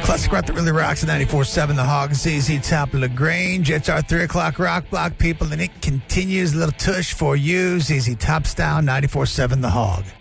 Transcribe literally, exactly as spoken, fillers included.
Classic rock that really rocks at ninety-four point seven The Hog, Z Z Top LaGrange. It's our three o'clock rock block, people, and it continues. A little tush for you, Z Z Top style, ninety-four point seven The Hog.